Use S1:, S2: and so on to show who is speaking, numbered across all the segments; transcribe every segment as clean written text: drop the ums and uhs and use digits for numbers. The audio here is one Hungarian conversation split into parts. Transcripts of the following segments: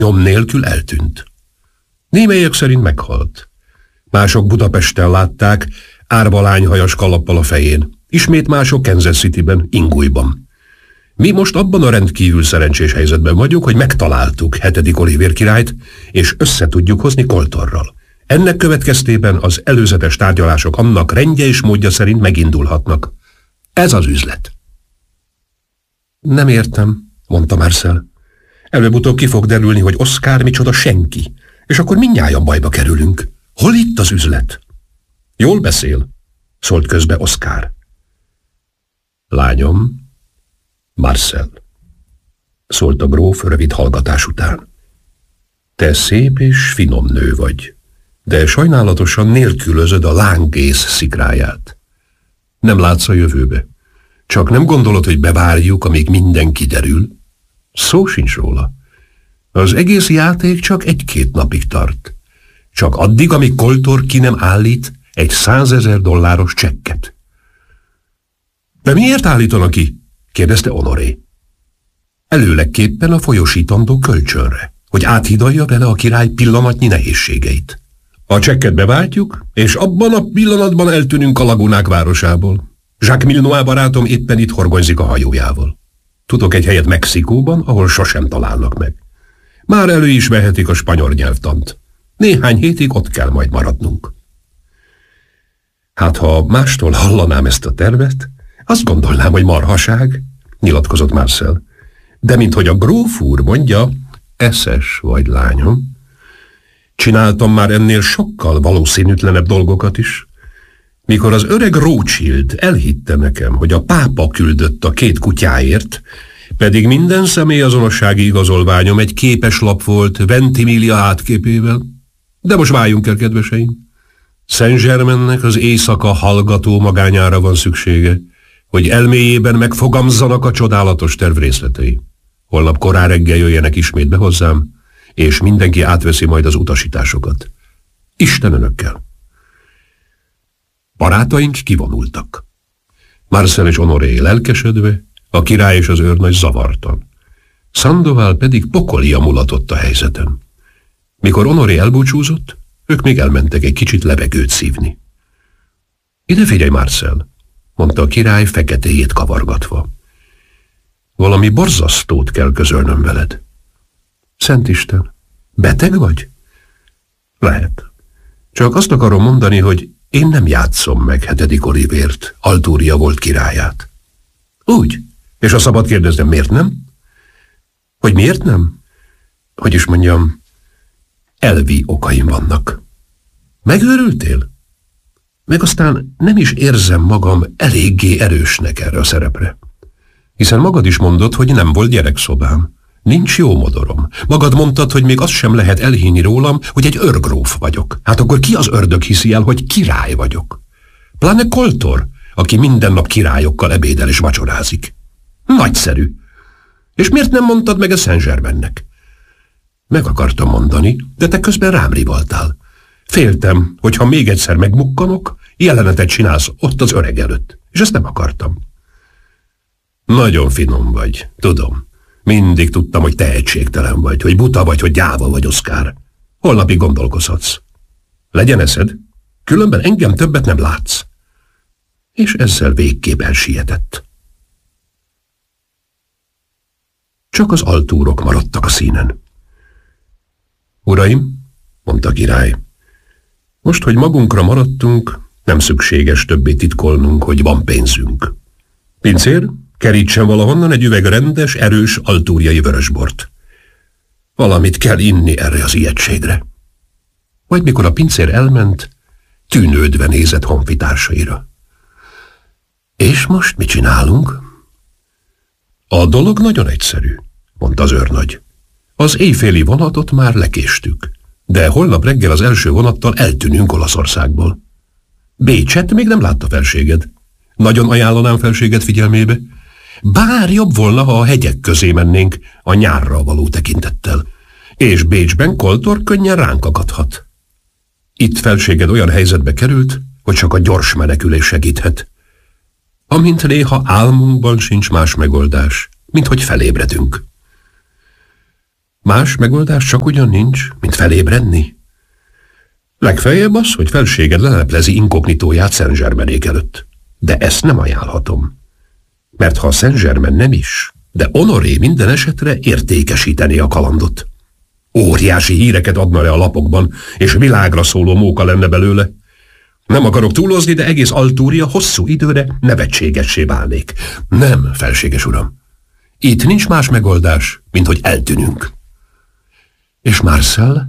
S1: Nyom nélkül eltűnt. Némelyek szerint meghalt. Mások Budapesten látták, árva lányhajas kalappal a fején. Ismét mások Kansas Cityben, Ingújban. Mi most abban a rendkívül szerencsés helyzetben vagyunk, hogy megtaláltuk 7. Olivér királyt, és össze tudjuk hozni Coltorral. Ennek következtében az előzetes tárgyalások annak rendje és módja szerint megindulhatnak. Ez az üzlet. Nem értem, mondta Marcel. Előbb-utóbb ki fog derülni, hogy Oscar micsoda senki, és akkor mindnyájan bajba kerülünk. Hol itt az üzlet? Jól beszél, szólt közbe Oscar. Lányom, Marcel, szólt a gróf rövid hallgatás után. Te szép és finom nő vagy, de sajnálatosan nélkülözöd a lángész szikráját. Nem látsz a jövőbe. Csak nem gondolod, hogy bevárjuk, amíg minden kiderül? Szó sincs róla. Az egész játék csak 1-2 napig tart. Csak addig, amíg Coltor ki nem állít egy $100,000 csekket. De miért állítanak ki? Kérdezte Honoré. Előlegképpen a folyosítandó kölcsönre, hogy áthidalja vele a király pillanatnyi nehézségeit. A csekket beváltjuk, és abban a pillanatban eltűnünk a lagunák városából. Jacques Milnois barátom éppen itt horgonyzik a hajójával. Tudok egy helyet Mexikóban, ahol sosem találnak meg. Már elő is vehetik a spanyol nyelvtant. Néhány hétig ott kell majd maradnunk. Hát, ha mástól hallanám ezt a tervet, azt gondolnám, hogy marhaság, nyilatkozott Marcel. De minthogy a gróf úr mondja, eszes vagy, lányom. Csináltam már ennél sokkal valószínűtlenebb dolgokat is. Mikor az öreg Rothschild elhitte nekem, hogy a pápa küldött a 2 kutyáért, pedig minden személyazonossági igazolványom egy képeslap volt Ventimiglia átképével. De most váljunk el, kedveseim. Saint-Germainnek az éjszaka hallgató magányára van szüksége, hogy elméjében megfogamzzanak a csodálatos terv részletei. Holnap korán reggel jöjjenek ismét be hozzám, és mindenki átveszi majd az utasításokat. Isten önökkel! Barátaink kivonultak. Marcel és Honoré lelkesedve, a király és az őrnagy zavartan. Sandoval pedig pokolia mulatott a helyzeten. Mikor Honoré elbúcsúzott, ők még elmentek egy kicsit levegőt szívni. Ide figyelj, Marcel, mondta a király feketéjét kavargatva. Valami borzasztót kell közölnöm veled. Szentisten, beteg vagy? Lehet. Csak azt akarom mondani, hogy én nem játszom meg 7. Olivért, Altúria volt királyát. Úgy? És ha szabad kérdeznem, miért nem? Hogy miért nem? Hogy is mondjam, elvi okaim vannak. Megőrültél? Meg aztán nem is érzem magam eléggé erősnek erre a szerepre. Hiszen magad is mondod, hogy nem volt gyerekszobám. Nincs jó modorom. Magad mondtad, hogy még azt sem lehet elhinni rólam, hogy egy őrgróf vagyok. Hát akkor ki az ördög hiszi el, hogy király vagyok? Pláne Coltor, aki minden nap királyokkal ebédel és vacsorázik. Nagyszerű. És miért nem mondtad meg a Saint-Germainnek? Meg akartam mondani, de te közben rám rivaltál. Féltem, hogy ha még egyszer megmukkanok, jelenetet csinálsz ott az öreg előtt. És ezt nem akartam. Nagyon finom vagy, tudom. Mindig tudtam, hogy tehetségtelen vagy, hogy buta vagy, hogy gyáva vagy, Oscar. Holnapig gondolkozhatsz. Legyen eszed, különben engem többet nem látsz. És ezzel végképp elsietett. Csak az altúrok maradtak a színen. Uraim, mondta a király, most, hogy magunkra maradtunk, nem szükséges többé titkolnunk, hogy van pénzünk. Pincér, kerítsen valahonnan egy üveg rendes, erős altúriai vörösbort. Valamit kell inni erre az ijegységre. Majd mikor a pincér elment, tűnődve nézett honfitársaira. És most mit csinálunk? A dolog nagyon egyszerű, mondta az őrnagy. Az éjféli vonatot már lekéstük, de holnap reggel az első vonattal eltűnünk Olaszországból. Bécset még nem látta felséged. Nagyon ajánlanám felséged figyelmébe. Bár jobb volna, ha a hegyek közé mennénk a nyárra való tekintettel, és Bécsben Coltor könnyen ránk akadhat. Itt felséged olyan helyzetbe került, hogy csak a gyors menekülés segíthet. Amint néha álmunkban sincs más megoldás, mint hogy felébredünk. Más megoldás csak ugyan nincs, mint felébredni. Legfeljebb az, hogy felséged leleplezi inkognitóját Saint-Germainék előtt. De ezt nem ajánlhatom. Mert ha Saint-Germain nem is, de Honoré minden esetre értékesítené a kalandot. Óriási híreket adna le a lapokban, és világra szóló móka lenne belőle. Nem akarok túlozni, de egész Altúria hosszú időre nevetségessé válnék. Nem, felséges uram. Itt nincs más megoldás, mint hogy eltűnünk. És Marcel?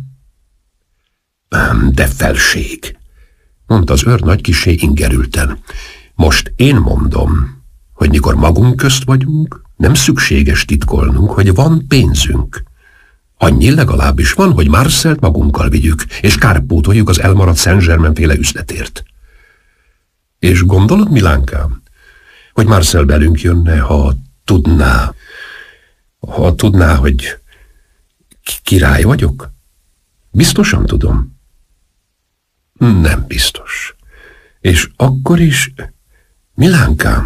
S1: De felség, mondta az őrnagy kissé ingerülten. Most én mondom, hogy mikor magunk közt vagyunk, nem szükséges titkolnunk, hogy van pénzünk. Annyi legalábbis van, hogy Marcelt magunkkal vigyük, és kárpótoljuk az elmaradt Saint-Germain-féle üzletért. És gondolod, Milánkám, hogy Marcel belünk jönne, ha tudná, hogy király vagyok? Biztosan tudom. Nem biztos. És akkor is, Milánkám,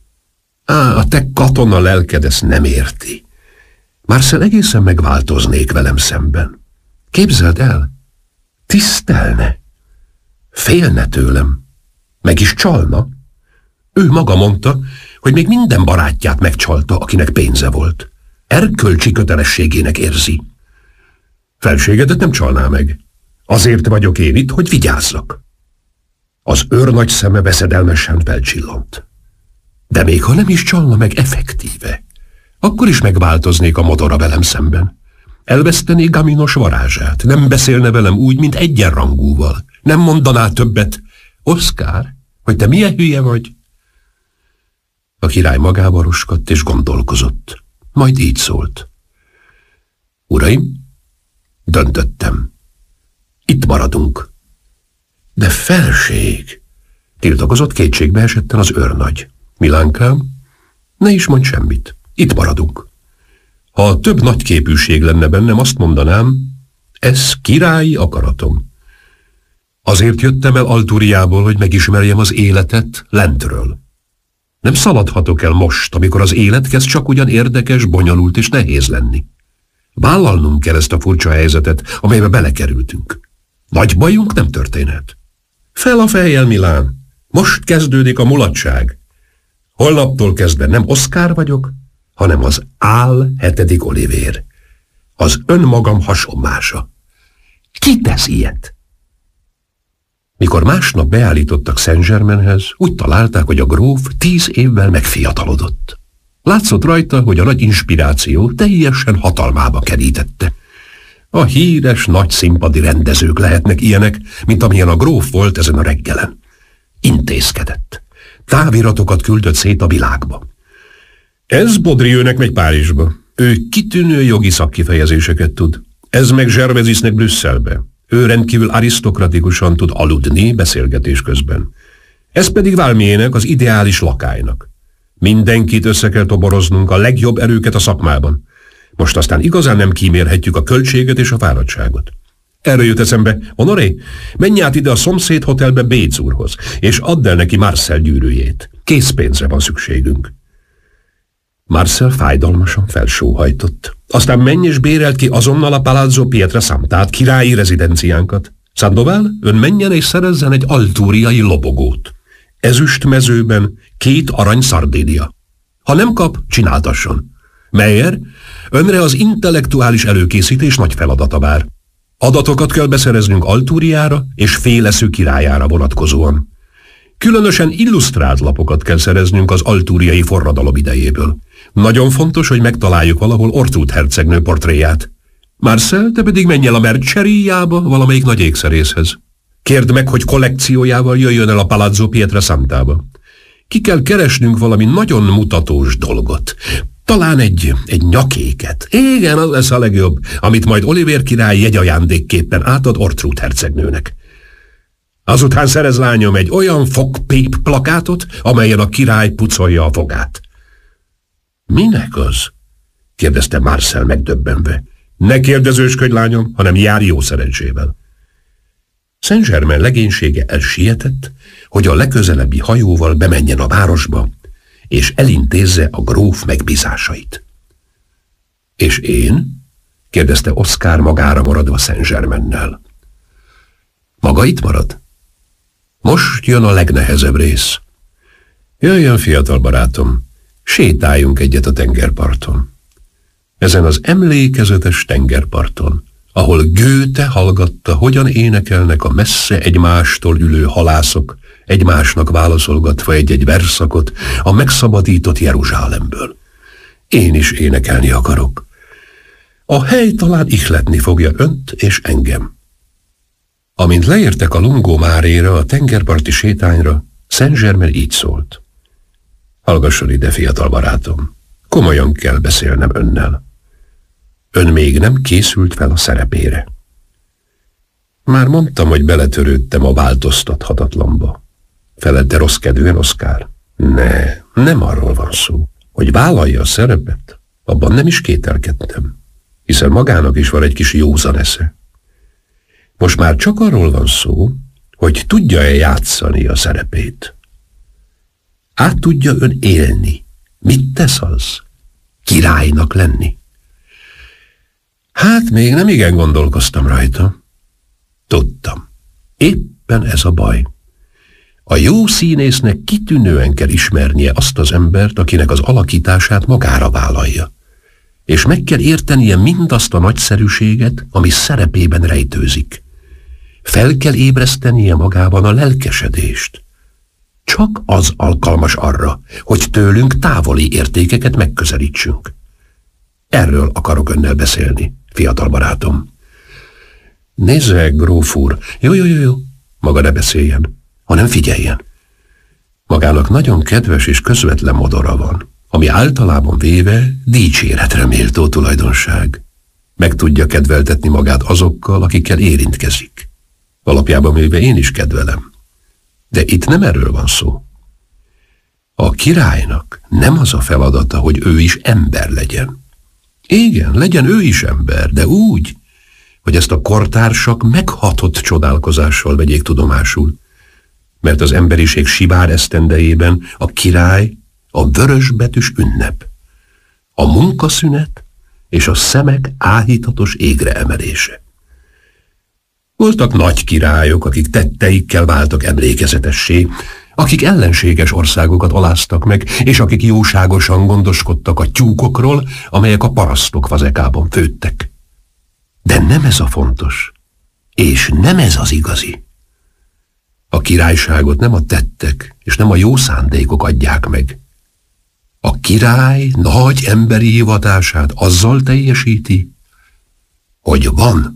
S1: a te katona lelked ezt nem érti. Marcel egészen megváltoznék velem szemben. Képzeld el, tisztelne, félne tőlem, meg is csalna. Ő maga mondta, hogy még minden barátját megcsalta, akinek pénze volt. Erkölcsi kötelességének érzi. Felségedet nem csalná meg. Azért vagyok én itt, hogy vigyázzak. Az őrnagy szeme veszedelmesen felcsillant. De még ha nem is csalna meg effektíve, akkor is megváltoznék a motora velem szemben. Elvesztené Gaminos varázsát, nem beszélne velem úgy, mint egyenrangúval. Nem mondaná többet. Oszkár, hogy te milyen hülye vagy? A király magába roskadt és gondolkozott. Majd így szólt. Uraim, döntöttem. Itt maradunk. De felség, tiltakozott kétségbe esetten az őrnagy. Milánkám, ne is mondj semmit. Itt maradunk. Ha több nagyképűség lenne bennem, azt mondanám, ez királyi akaratom. Azért jöttem el Altúriából, hogy megismerjem az életet lentről. Nem szaladhatok el most, amikor az élet kezd csak ugyan érdekes, bonyolult és nehéz lenni. Vállalnunk kell ezt a furcsa helyzetet, amelybe belekerültünk. Nagy bajunk nem történhet. Fel a fejjel, Milán! Most kezdődik a mulatság. Holnaptól kezdve nem Oszkár vagyok, hanem az Ál 7. Olivér. Az önmagam hasonmása. Ki tesz ilyet? Mikor másnap beállítottak Saint-Germainhez, úgy találták, hogy a gróf 10 évvel megfiatalodott. Látszott rajta, hogy a nagy inspiráció teljesen hatalmába kerítette. A híres nagy színpadi rendezők lehetnek ilyenek, mint amilyen a gróf volt ezen a reggelen. Intézkedett. Táviratokat küldött szét a világba. Ez Baudrieuxnek megy Párizsba. Ő kitűnő jogi szakkifejezéseket tud. Ez meg Gervasisnek Brüsszelbe. Ő rendkívül arisztokratikusan tud aludni beszélgetés közben. Ez pedig Valmiének, az ideális lakálynak. Mindenkit össze kell toboroznunk, a legjobb erőket a szakmában. Most aztán igazán nem kímélhetjük a költséget és a fáradtságot. Erről jut eszembe, Honoré, menj át ide a szomszéd hotelbe Béc úrhoz, és add el neki Marcel gyűrűjét. Készpénzre van szükségünk. Marcel fájdalmasan felsóhajtott. Aztán menj és bérelt ki azonnal a Palazzo Pietrasantát, királyi rezidenciánkat. Sandoval, ön menjen és szerezzen egy altúriai lobogót. Ezüst mezőben 2 arany szardénia. Ha nem kap, csináltasson. Meyer, önre az intellektuális előkészítés nagy feladata vár. Adatokat kell beszereznünk Altúriára és féleszű királyára vonatkozóan. Különösen illusztrált lapokat kell szereznünk az altúriai forradalom idejéből. Nagyon fontos, hogy megtaláljuk valahol Ortrud hercegnő portréját. Marcel, te pedig menj el a Merceríjába, valamelyik nagy ékszerészhez. Kérd meg, hogy kollekciójával jöjjön el a Palazzo Pietrasantába. Ki kell keresnünk valami nagyon mutatós dolgot. Talán egy nyakéket. Igen, az lesz a legjobb, amit majd Olivér király jegyajándékképpen átad Ortrud hercegnőnek. Azután szerez, lányom, egy olyan fogpép plakátot, amelyen a király pucolja a fogát. Minek az? kérdezte Marcel megdöbbenve. Ne kérdezősködj, lányom, hanem járj jó szerencsével. Saint-Germain legénysége elsietett, hogy a legközelebbi hajóval bemenjen a városba, és elintézze a gróf megbízásait. És én? kérdezte Oscar magára maradva Saint-Germainnel. Maga itt marad? Most jön a legnehezebb rész. Jöjjön, fiatal barátom, sétáljunk egyet a tengerparton. Ezen az emlékezetes tengerparton, ahol Goethe hallgatta, hogyan énekelnek a messze egymástól ülő halászok, egymásnak válaszolgatva egy-egy verszakot a megszabadított Jeruzsálemből. Én is énekelni akarok. A hely talán ihletni fogja önt és engem. Amint leértek a Lungomáréra, a tengerparti sétányra, Saint-Germain így szólt. Hallgasson ide, fiatal barátom, komolyan kell beszélnem önnel. Ön még nem készült fel a szerepére. Már mondtam, hogy beletörődtem a változtathatatlanba, felelte rosszkedvűen Oscar. Nem arról van szó, hogy vállalja a szerepet. Abban nem is kételkedtem, hiszen magának is van egy kis józan esze. Most már csak arról van szó, hogy tudja-e játszani a szerepét. Át tudja ön élni. Mit tesz az? Királynak lenni. Hát még nem igen gondolkoztam rajta. Tudtam. Éppen ez a baj. A jó színésznek kitűnően kell ismernie azt az embert, akinek az alakítását magára vállalja. És meg kell értenie mindazt a nagyszerűséget, ami szerepében rejtőzik. Fel kell ébresztenie magában a lelkesedést. Csak az alkalmas arra, hogy tőlünk távoli értékeket megközelítsünk. Erről akarok önnel beszélni, fiatal barátom. Nézze, gróf úr, jó, maga ne beszéljen, hanem figyeljen. Magának nagyon kedves és közvetlen modora van, ami általában véve dicséretre méltó tulajdonság. Meg tudja kedveltetni magát azokkal, akikkel érintkezik. Alapjában véve én is kedvelem. De itt nem erről van szó. A királynak nem az a feladata, hogy ő is ember legyen. Igen, legyen ő is ember, de úgy, hogy ezt a kortársak meghatott csodálkozással vegyék tudomásul. Mert az emberiség sibár esztendejében a király a vörösbetűs ünnep, a munkaszünet és a szemek áhítatos égre emelése. Voltak nagy királyok, akik tetteikkel váltak emlékezetessé, akik ellenséges országokat aláztak meg, és akik jóságosan gondoskodtak a tyúkokról, amelyek a parasztok fazekában főttek. De nem ez a fontos, és nem ez az igazi. A királyságot nem a tettek, és nem a jó szándékok adják meg. A király nagy emberi hivatását azzal teljesíti, hogy van.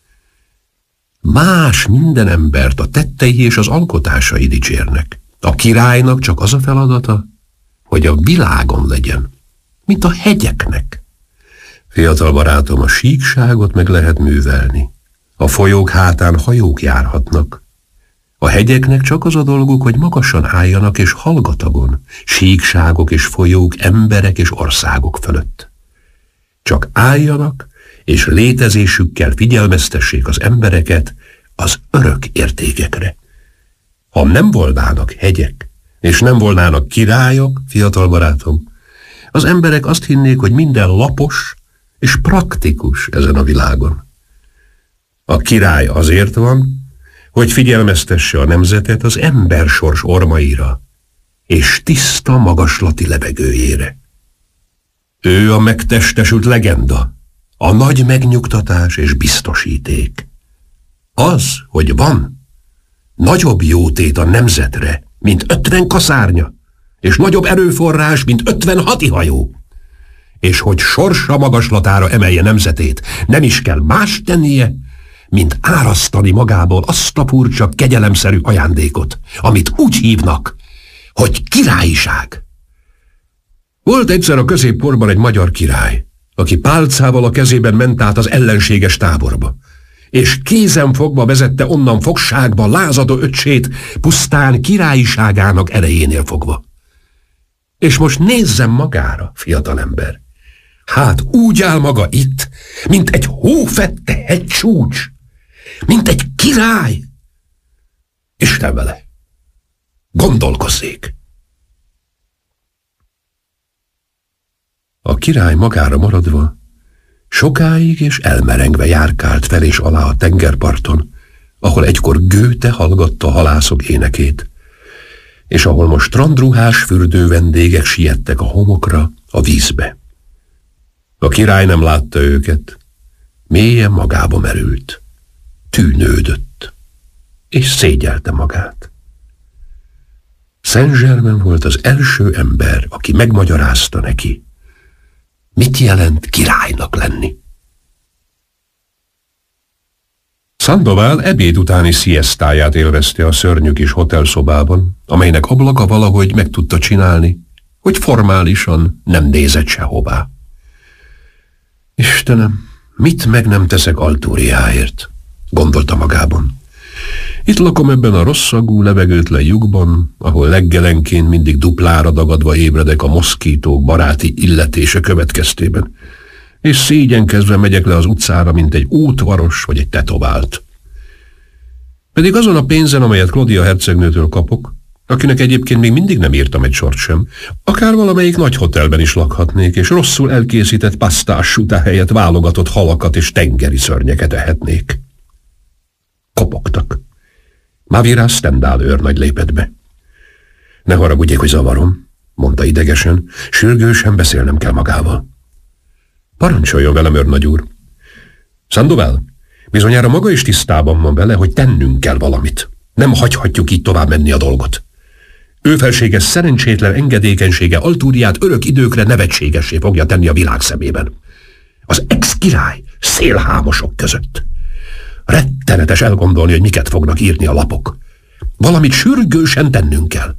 S1: Más minden embert a tettei és az alkotásai dicsérnek. A királynak csak az a feladata, hogy a világon legyen, mint a hegyeknek. Fiatal barátom, a síkságot meg lehet művelni. A folyók hátán hajók járhatnak. A hegyeknek csak az a dolguk, hogy magasan álljanak és hallgatagon, síkságok és folyók, emberek és országok fölött. Csak álljanak, és létezésükkel figyelmeztessék az embereket az örök értékekre. Ha nem volnának hegyek, és nem volnának királyok, fiatal barátom, az emberek azt hinnék, hogy minden lapos és praktikus ezen a világon. A király azért van, hogy figyelmeztesse a nemzetet az embersors ormaira és tiszta magaslati levegőjére. Ő a megtestesült legenda, a nagy megnyugtatás és biztosíték. Az, hogy van, nagyobb jótét a nemzetre, mint 50 kaszárnya, és nagyobb erőforrás, mint 50 hadihajó. És hogy sorsa magaslatára emelje nemzetét, nem is kell más tennie, mint árasztani magából azt a furcsa, kegyelemszerű ajándékot, amit úgy hívnak, hogy királyság. Volt egyszer a középkorban egy magyar király, aki pálcával a kezében ment át az ellenséges táborba, és kézen fogva vezette onnan fogságba lázadó öccsét, pusztán királyságának erejénél fogva. És most nézzem magára, fiatalember. Hát úgy áll maga itt, mint egy hófette hegycsúcs, mint egy király. Isten vele, gondolkozzék! A király magára maradva Sokáig és elmerengve járkált fel és alá a tengerparton, ahol egykor Goethe hallgatta a halászok énekét, és ahol most strandruhás fürdő vendégek siettek a homokra, a vízbe. A király nem látta őket, mélyen magába merült, tűnődött, és szégyelte magát. Saint-Germain volt az első ember, aki megmagyarázta neki, mit jelent királynak lenni. Sandoval ebéd utáni siestáját élvezte a szörnyű kis hotelszobában, amelynek ablaka valahogy meg tudta csinálni, hogy formálisan nem nézett sehová. Istenem, mit meg nem teszek Altúriáért, gondolta magában. Itt lakom ebben a rosszagú, levegőtlen lyukban, ahol leggelenként mindig duplára dagadva ébredek a moszkítók baráti illetése következtében, és szégyenkezve megyek le az utcára, mint egy útvaros vagy egy tetovált. Pedig azon a pénzen, amelyet Claudia hercegnőtől kapok, akinek egyébként még mindig nem írtam egy sort sem, akár valamelyik nagy hotelben is lakhatnék, és rosszul elkészített pasztás sutá helyett válogatott halakat és tengeri szörnyeket ehetnék. Kopogtak. Mavira Stendhal őrnagy lépett be. Ne haragudjék, hogy zavarom, mondta idegesen, sürgősen beszélnem kell magával. Parancsoljon velem, őrnagy úr. Sandoval, bizonyára maga is tisztában van vele, hogy tennünk kell valamit. Nem hagyhatjuk így tovább menni a dolgot. Ő felsége szerencsétlen engedékenysége Altúriát örök időkre nevetségessé fogja tenni a világ szemében. Az ex-király szélhámosok között. Rettenetes elgondolni, hogy miket fognak írni a lapok. Valamit sürgősen tennünk kell.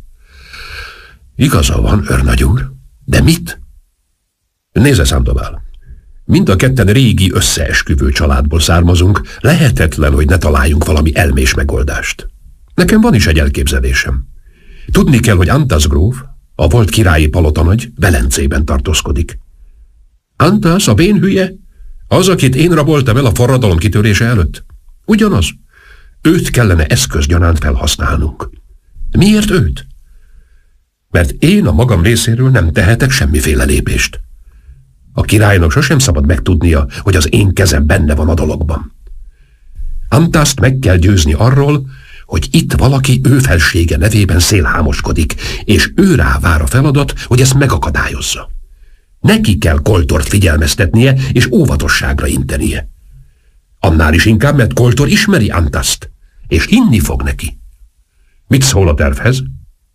S1: Igaza van, őrnagy úr, de mit? Nézze, Sandoval, mind a ketten régi összeesküvő családból származunk, lehetetlen, hogy ne találjunk valami elmés megoldást. Nekem van is egy elképzelésem. Tudni kell, hogy Antas gróf, a volt királyi palotanagy, Velencében tartózkodik. Antas, a bénhülye? Az, akit én raboltam el a forradalom kitörése előtt? Ugyanaz. Őt kellene eszközgyanánt felhasználnunk. Miért őt? Mert én a magam részéről nem tehetek semmiféle lépést. A királynak sosem szabad megtudnia, hogy az én kezem benne van a dologban. Antast meg kell győzni arról, hogy itt valaki ő felsége nevében szélhámoskodik, és ő rá vár a feladat, hogy ezt megakadályozza. Neki kell Koltort figyelmeztetnie és óvatosságra intenie. Annál is inkább, mert Koltor ismeri Antast, és hinni fog neki. Mit szól a tervhez?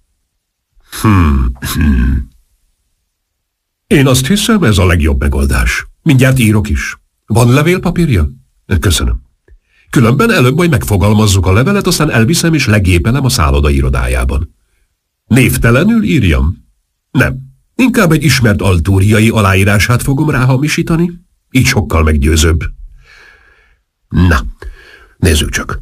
S1: Én azt hiszem, ez a legjobb megoldás. Mindjárt írok is. Van levélpapírja? Köszönöm. Különben előbb majd megfogalmazzuk a levelet, aztán elviszem és legépelem a szálloda irodájában. Névtelenül írjam? Nem. Inkább egy ismert altúriai aláírását fogom ráhamisítani. Így sokkal meggyőzőbb. Na, nézzük csak.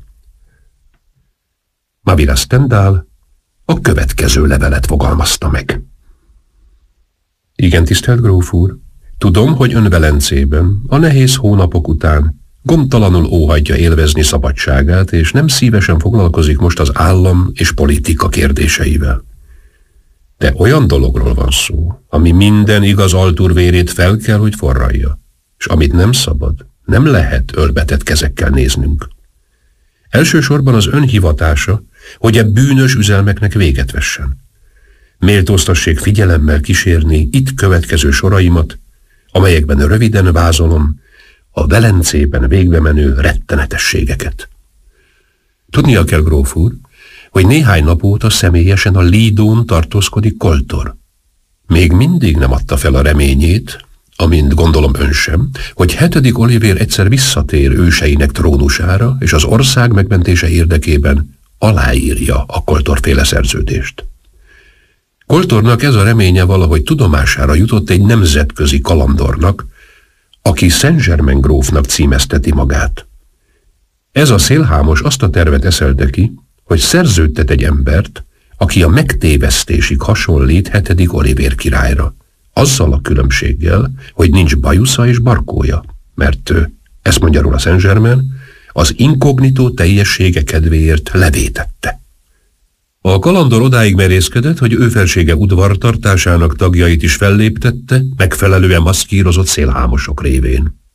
S1: Mavira Stendhal a következő levelet fogalmazta meg. Igen, tisztelt gróf úr, tudom, hogy ön Velencében a nehéz hónapok után gondtalanul óhajtja élvezni szabadságát, és nem szívesen foglalkozik most az állam és politika kérdéseivel. De olyan dologról van szó, ami minden igaz altúr vérét fel kell, hogy forralja, és amit nem szabad, nem lehet ölbetett kezekkel néznünk. Elsősorban az ön hivatása, hogy e bűnös üzelmeknek véget vessen. Méltóztassék figyelemmel kísérni itt következő soraimat, amelyekben röviden vázolom a Velencében végbe menő rettenetességeket. Tudnia kell, gróf úr, hogy néhány nap óta személyesen a Lidón tartózkodik Koltor. Még mindig nem adta fel a reményét, amint gondolom ön sem, hogy 7. Olivér egyszer visszatér őseinek trónusára, és az ország megmentése érdekében aláírja a Koltor-féle szerződést. Koltornak ez a reménye valahogy tudomására jutott egy nemzetközi kalandornak, aki Saint-Germain grófnak címezteti magát. Ez a szélhámos azt a tervet eszelte ki, hogy szerződtet egy embert, aki a megtévesztésig hasonlít 7. Olivér királyra, azzal a különbséggel, hogy nincs bajusza és barkója, mert ezt mondja róla Saint-Germain, az inkognitó teljessége kedvéért levétette. A kalandor odáig merészkedett, hogy ő felsége udvartartásának tagjait is felléptette, megfelelően maszkírozott szélhámosok révén.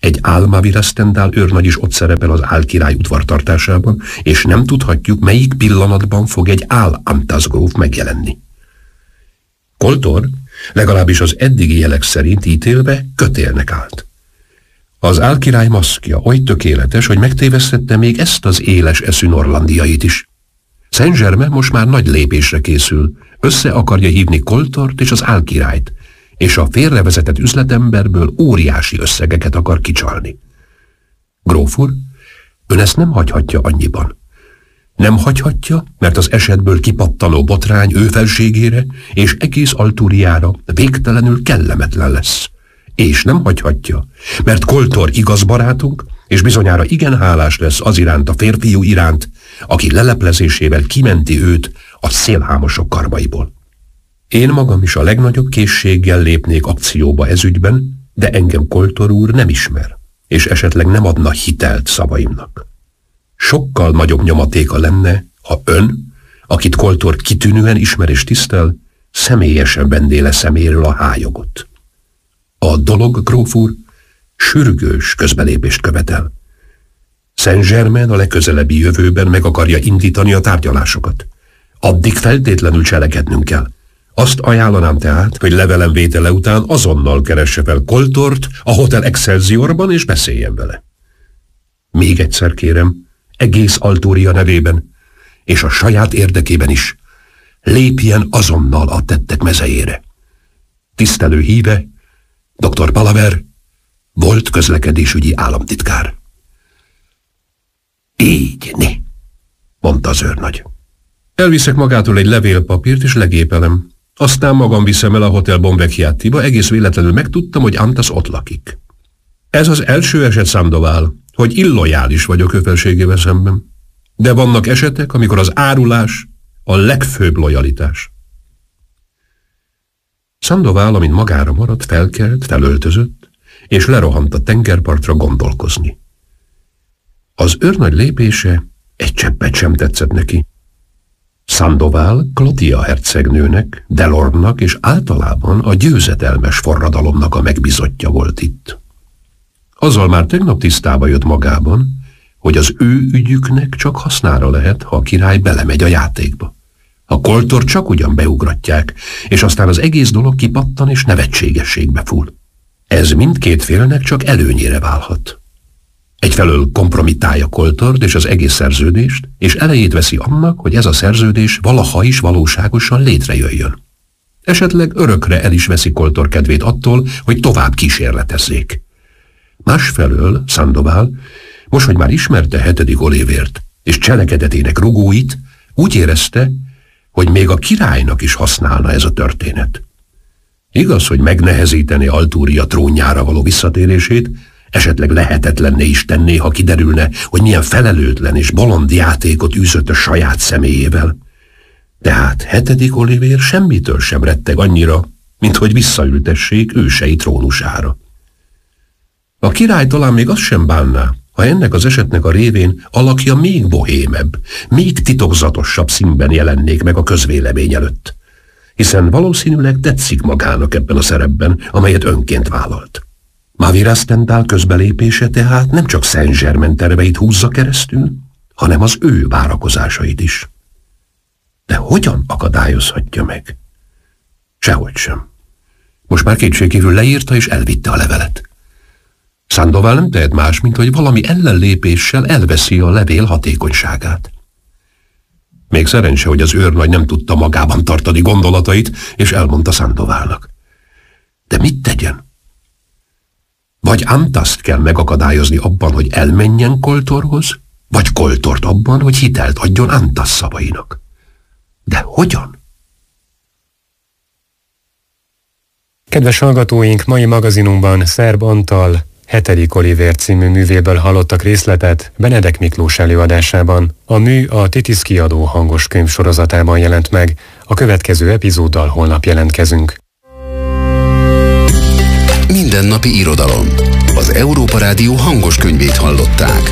S1: Egy Almaviva Stendhal őrnagy is ott szerepel az álkirály udvartartásában, és nem tudhatjuk, melyik pillanatban fog egy Antas gróf megjelenni. Koltor, legalábbis az eddigi jelek szerint ítélve, kötélnek állt. Az álkirály maszkja oly tökéletes, hogy megtévesztette még ezt az éles eszű norlandiait is. Saint-Germain most már nagy lépésre készül, össze akarja hívni Koltort és az álkirályt, és a félrevezetett üzletemberből óriási összegeket akar kicsalni. Gróf úr, ön ezt nem hagyhatja annyiban. Nem hagyhatja, mert az esetből kipattanó botrány ő felségére és egész Altúriára végtelenül kellemetlen lesz. És nem hagyhatja, mert Koltor igaz barátunk, és bizonyára igen hálás lesz az iránt a férfiú iránt, aki leleplezésével kimenti őt a szélhámosok karmaiból. Én magam is a legnagyobb készséggel lépnék akcióba ezügyben, de engem Koltor úr nem ismer, és esetleg nem adna hitelt szavaimnak. Sokkal nagyobb nyomatéka lenne, ha ön, akit Koltor kitűnően ismer és tisztel, személyesen venné le szeméről a hályogot. A dolog, gróf úr, sürgős közbelépést követel. Saint-Germain a legközelebbi jövőben meg akarja indítani a tárgyalásokat. Addig feltétlenül cselekednünk kell. Azt ajánlanám tehát, hogy levelem vétele után azonnal keresse fel Koltort a Hotel Excelsiorban és beszéljen vele. Még egyszer kérem, egész Altúria nevében, és a saját érdekében is, lépjen azonnal a tettek mezejére. Tisztelő híve, Dr. Palaver, volt közlekedésügyi államtitkár. Így, né, mondta az őrnagy. Elviszek magától egy levélpapírt és legépelem. Aztán magam viszem el a Hotel Bonvecchiatiba, egész véletlenül megtudtam, hogy Antas ott lakik. Ez az első eset, Sandoval, hogy illojális vagyok ő felségével szemben. De vannak esetek, amikor az árulás a legfőbb lojalitás. Sandoval, amint magára maradt, felkelt, felöltözött, és lerohant a tengerpartra gondolkozni. Az őrnagy lépése egy cseppet sem tetszett neki. Sandoval Claudia hercegnőnek, Delorme-nak és általában a győzedelmes forradalomnak a megbízottja volt itt. Azzal már tegnap tisztába jött magában, hogy az ő ügyüknek csak hasznára lehet, ha a király belemegy a játékba. A Koltor csak ugyan beugratják, és aztán az egész dolog kipattan és nevetségességbe full. Ez mindkét félnek csak előnyére válhat. Egyfelől kompromittálja Koltort és az egész szerződést, és elejét veszi annak, hogy ez a szerződés valaha is valóságosan létrejöjjön. Esetleg örökre el is veszi Koltor kedvét attól, hogy tovább kísérletezzék. Másfelől Sandoval, most, hogy már ismerte 7. Olivért és cselekedetének rugóit, úgy érezte, hogy még a királynak is használna ez a történet. Igaz, hogy megnehezítené Altúria trónjára való visszatérését, esetleg lehetetlenné is tenné, ha kiderülne, hogy milyen felelőtlen és bolond játékot űzött a saját személyével. Tehát 7. Olivér semmitől sem retteg annyira, mint hogy visszaültessék ősei trónusára. A király talán még azt sem bánná, ha ennek az esetnek a révén alakja még bohémebb, még titokzatosabb színben jelennék meg a közvélemény előtt, hiszen valószínűleg tetszik magának ebben a szerepben, amelyet önként vállalt. Maviva Stendhal közbelépése tehát nem csak Saint-Germain terveit húzza keresztül, hanem az ő várakozásait is. De hogyan akadályozhatja meg? Sehogy sem. Most már kétségkívül leírta és elvitte a levelet. Sandoval nem tehet más, mint hogy valami ellenlépéssel elveszi a levél hatékonyságát. Még szerencse, hogy az őrnagy nem tudta magában tartani gondolatait, és elmondta Sandovalnak. De mit tegyen? Vagy Antast kell megakadályozni abban, hogy elmenjen Koltorhoz, vagy Koltort abban, hogy hitelt adjon Antas szavainak. De hogyan?
S2: Kedves hallgatóink, mai magazinunkban Szerb Antal 7. Olivér című művéből hallottak részletet Benedek Miklós előadásában. A mű a Titis kiadó hangos könyv sorozatában jelent meg. A következő epizóddal holnap jelentkezünk.
S3: Mindennapi irodalom. Az Európa Rádió hangos könyvét hallották.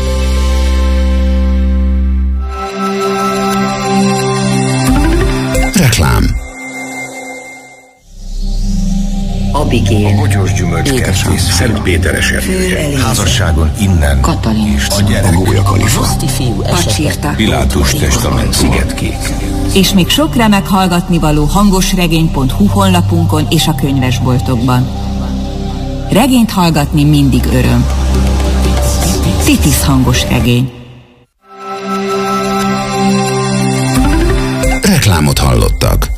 S3: Reklám.
S4: A Abigél,
S5: a bogyós gyümölcskertész,
S1: Szent Péteres erdője,
S5: házasságon innen,
S4: Katalin,
S5: a gyerek,
S6: a Gólya-kalifa,
S4: Pacsirta,
S5: Pilátus testament,
S1: Szigetkék.
S7: És még sok remek hallgatnivaló hangosregény.hu honlapunkon és a könyvesboltokban. Regényt hallgatni mindig öröm. Titis hangosregény.
S3: Reklámot hallottak.